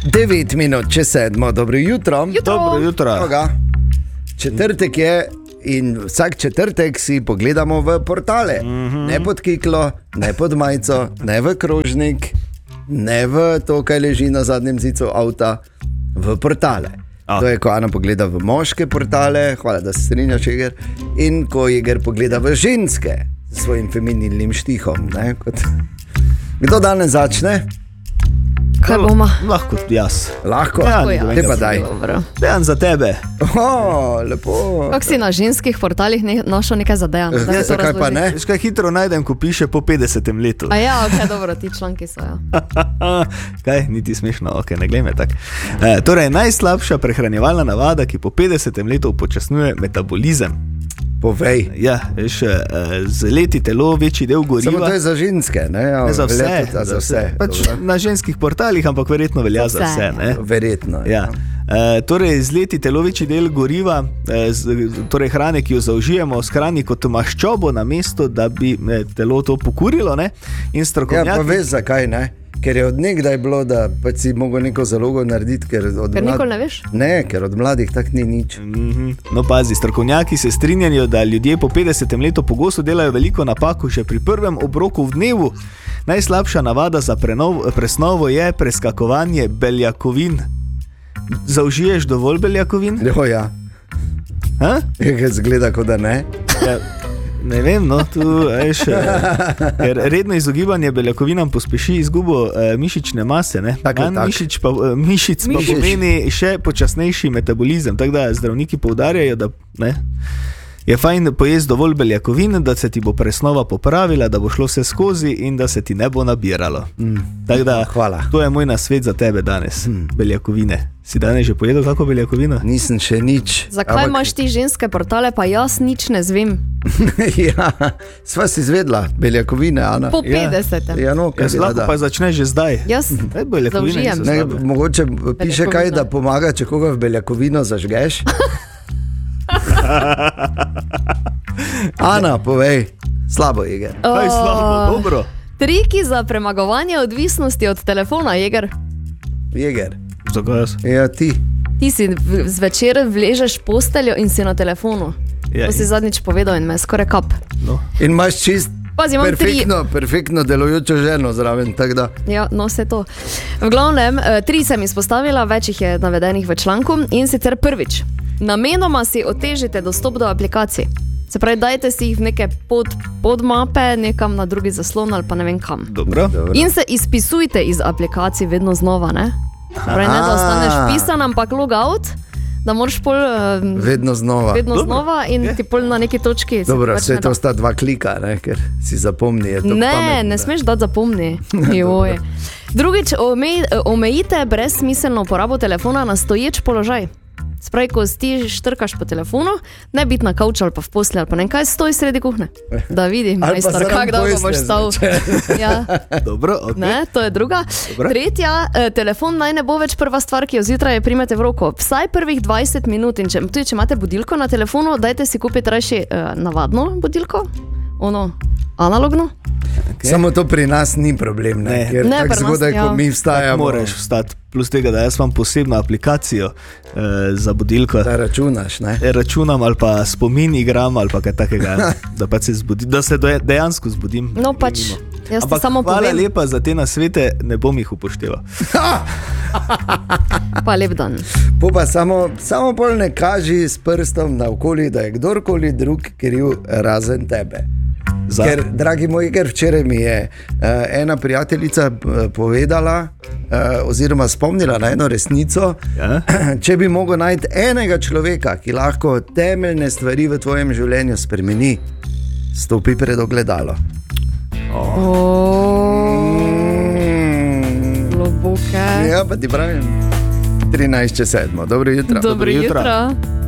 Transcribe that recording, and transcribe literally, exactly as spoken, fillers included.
devet minut čez sedmo, dobro jutro. Jutro. Dobro jutro. Koga? Četrtek je in vsak četrtek si pogledamo v portale. Mm-hmm. Ne pod kiklo, ne pod majico, ne v krožnik, ne v to, kaj leži na zadnjem zidu avta, v portale. Ah. To je, ko Ana pogleda v moške portale, hvala, da se strinjaš, Jeger, in ko Jeger pogleda v ženske s svojim feminilnim štihom. Ne? Kot... Kdo danes začne? Kaj bomo? Lahko tudi jaz. Lahko? Ja, te pa daj. Dejan za tebe. Oh, lepo. Kako si na ženskih portalih ne, našel nekaj za Dejana? Ja, zakaj pa ne? Veš, kaj hitro najdem, ko piše po petdesetem letu. A ja, ok, dobro, ti članki so, ja. Kaj, niti smešno, ok, ne glej me tak. E, torej, najslabša prehranjevalna navada, ki po petdesetem letu upočasnjuje metabolizem. Povej. Ja, veš, z leti telo večji del goriva. Samo to je za ženske, ne? Ja, ne za vse. Tudi, za vse. Pač na ženskih portalih, ampak verjetno velja za vse. Ne? Verjetno. Ja. E, torej, z leti telo večji del goriva, e, z, torej hrane, ki jo zaužijemo, shrani kot maščobo na mesto, da bi telo to pokurilo. Ne? In strokovnjaki... Ja, pa veš zakaj, ne? Ker je od nekdaj bilo, da pa si mogel neko zalogo narediti. Ker, od ker mlad... nikoli ne veš? Ne, ker od mladih tak ni nič. Mm-hmm. No pazi, strokovnjaki se strinjajo, da ljudje po petdesetem letu pogosto delajo veliko napako še pri prvem obroku v dnevu. Najslabša navada za prenov, presnovo je preskakovanje beljakovin. Zaužiješ dovolj beljakovin? Jo, ja. Ha? Je, zgleda, kot da ne. Ja. Ne vem, no, tu, veš, ker redno izogibanje beljakovinam pospeši izgubo eh, mišične mase, ne? Tako, tak. Mišič pa, eh, mišic pa pomeni še počasnejši metabolizem, tako da zdravniki poudarjajo, da ne, je fajn pojesti dovolj beljakovin, da se ti bo presnova popravila, da bo šlo vse skozi in da se ti ne bo nabiralo. Mm. Tako da, hvala. To je moj nasvet za tebe danes, mm. beljakovine. Si danes že pojedel kako beljakovino? Nisem še nič. Zakaj ampak... imaš ti ženske portale, pa jaz nič ne zvem? Ja, sva si izvedla beljakovine, Ana. Po petdesetem. Ja, no, jaz lahko pa začneš že zdaj. Jaz zaužijem. Ne, mogoče piše kaj, da pomaga, če koga v beljakovino zažgeš. Ana, povej. Slabo, Jeger. Kaj slabo, dobro. Triki za premagovanje odvisnosti od telefona, Jeger. Jeger. Zakaj jaz? Ja, ti. Ti si zvečer vležeš posteljo in si na telefonu. Ja, to si zadnjič povedal in me skoraj kap. No. In imaš čist Pazi, perfektno, perfektno delujočo ženo zraven, tak da. Ja, no, vse to. V glavnem, tri sem izpostavila, več jih je navedenih v članku in sicer prvič. Namenoma si otežite dostop do aplikacij. Se pravi, dajte si jih v neke pod, podmape, nekam na drugi zaslon ali pa ne vem kam. Dobro. In se izpisujte iz aplikacij vedno znova, ne? Pravi, ne, da ostaneš pisan, ampak logout, da moraš pol uh, vedno znova, vedno znova in ti pol na neki točki. Dobro, vse to sta dva klika, ne? Ker si zapomni. Je to ne, pametno, ne smeš dati zapomni. Drugič, omej, omejite brezsmiselno uporabo telefona na stoječ položaj. Spravi, ko ti štrkaš po telefonu, ne biti na kavču ali pa v posli ali pa nekaj, stoj sredi kuhne. Da vidim, majstor, kak dolgo boš stal. Ja. Dobro, ok. Ne, to je druga. Dobro. Tretja, telefon naj ne bo več prva stvar, ki jo zjutraj primete v roko. Vsaj prvih dvajset minut in če, tudi če imate budilko na telefonu, dajte si kupiti rajši uh, navadno budilko, ono analogno. Okay. Samo to pri nas ni problem, ne? Ne. Ker ne, tako zgodaj, ja. Ko mi vstajamo. Moraš vstati, plus tega, da jaz imam posebno aplikacijo eh, za budilko. Da računaš, ne? E, računam ali pa spomin igram ali pa kaj takega, da pa se zbudim, da se dejansko zbudim. No pač, jaz ampak samo hvala povem. lepa za te nasvete, ne bom jih upošteval. Pa lep dan. Po pa samo, samo pol ne kaži s prstom naokoli, da je kdorkoli drug kriv razen tebe. Za. Ker, dragi moj, ker včeraj mi je uh, ena prijateljica uh, povedala uh, oziroma spomnila na eno resnico, ja? Če bi mogel najti enega človeka, ki lahko temeljne stvari v tvojem življenju spremeni, stopi pred ogledalo. Oh. Globoke. Ja, pa ti pravim. trinajst čez sedmo. Dobro jutro. Dobro jutro.